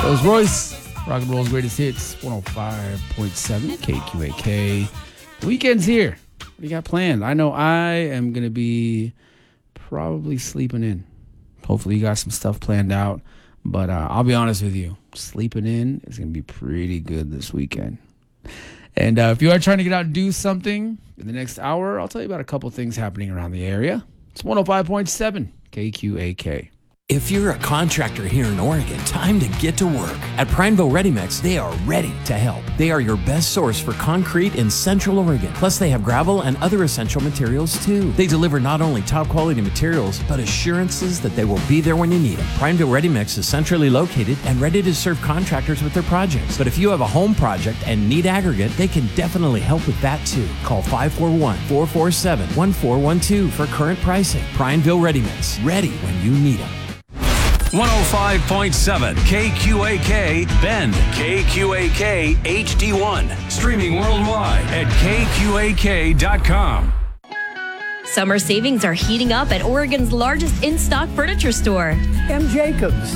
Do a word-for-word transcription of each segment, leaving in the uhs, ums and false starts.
Rolls Royce, rock and roll's greatest hits, one oh five point seven K Q A K. The weekend's here. What do you got planned? I know I am going to be probably sleeping in. Hopefully you got some stuff planned out. But uh, I'll be honest with you, sleeping in is going to be pretty good this weekend. And uh, if you are trying to get out and do something in the next hour, I'll tell you about a couple things happening around the area. It's one oh five point seven K Q A K. If you're a contractor here in Oregon, time to get to work. At Prineville Ready Mix, they are ready to help. They are your best source for concrete in Central Oregon. Plus, they have gravel and other essential materials, too. They deliver not only top-quality materials, but assurances that they will be there when you need them. Prineville Ready Mix is centrally located and ready to serve contractors with their projects. But if you have a home project and need aggregate, they can definitely help with that, too. Call five four one, four four seven, one four one two for current pricing. Prineville Ready Mix, ready when you need them. one oh five point seven K Q A K Bend, K Q A K H D one. Streaming worldwide at K Q A K dot com. Summer savings are heating up at Oregon's largest in-stock furniture store, M. Jacobs.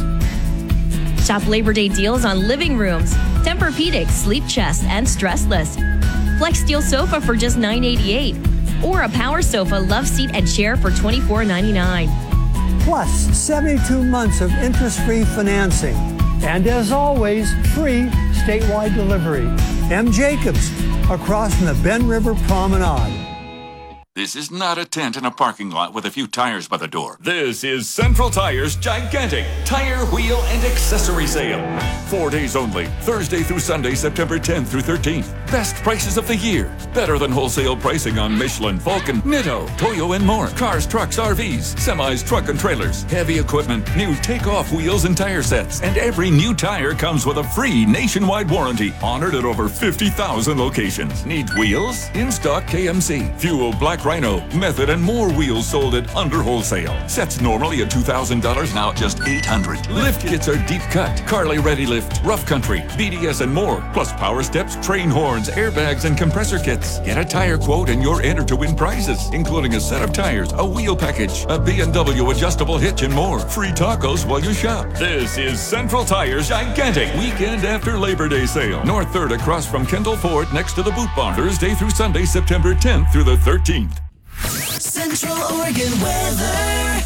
Shop Labor Day deals on living rooms, Tempur-Pedic, Sleep Chest, and Stressless. Flex Steel sofa for just nine eighty-eight, or a Power Sofa love seat and chair for twenty-four ninety-nine. Plus seventy-two months of interest-free financing. And as always, free statewide delivery. M. Jacobs, across from the Bend River Promenade. This is not a tent in a parking lot with a few tires by the door. This is Central Tire's gigantic tire, wheel, and accessory sale. Four days only, Thursday through Sunday, September tenth through thirteenth. Best prices of the year. Better than wholesale pricing on Michelin, Vulcan, Nitto, Toyo, and more. Cars, trucks, R Vs, semis, truck and trailers, heavy equipment, new take-off wheels and tire sets. And every new tire comes with a free nationwide warranty, honored at over fifty thousand locations. Need wheels? In stock K M C, Fuel, Black Rhino, Method, and more wheels sold at under wholesale. Sets normally at two thousand dollars, Now just eight hundred dollars. Lift kits are deep cut, Carly Ready Lift, Rough Country, B D S, and more. Plus power steps, train horns, airbags, and compressor kits. Get a tire quote and you're entered to win prizes, including a set of tires, a wheel package, a B M W adjustable hitch, and more. Free tacos while you shop. This is Central Tire's gigantic weekend after Labor Day sale. North third across from Kendall Ford next to the Boot Barn. Thursday through Sunday, September tenth through the thirteenth. Central Oregon weather.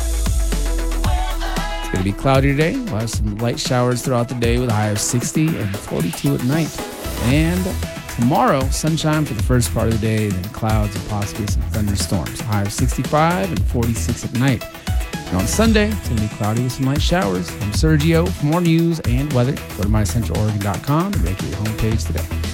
It's going to be cloudy today. We'll have some light showers throughout the day with a high of sixty and forty-two at night. And tomorrow, sunshine for the first part of the day, then clouds and possibly some thunderstorms. A high of sixty-five and forty-six at night. And on Sunday, it's going to be cloudy with some light showers. I'm Sergio. For more news and weather, go to my central oregon dot com and make it your homepage today.